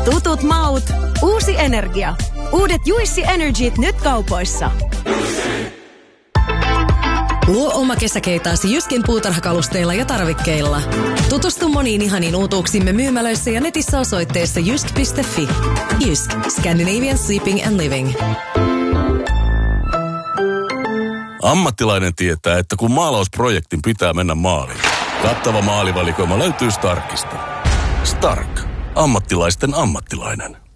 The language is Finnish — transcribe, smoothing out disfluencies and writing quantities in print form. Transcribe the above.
Tutut maut, uusi energia. Uudet Juissi Energyt nyt kaupoissa. Luo oma kesäkeitaasi Jyskin puutarhakalusteilla ja tarvikkeilla. Tutustu moniin ihaniin uutuuksimme myymälöissä ja netissä osoitteessa jysk.fi. Jysk, Scandinavian Sleeping and Living. Ammattilainen tietää, että kun maalausprojektin pitää mennä maaliin, kattava maalivalikoima löytyy Starkista. Stark. Ammattilaisten ammattilainen.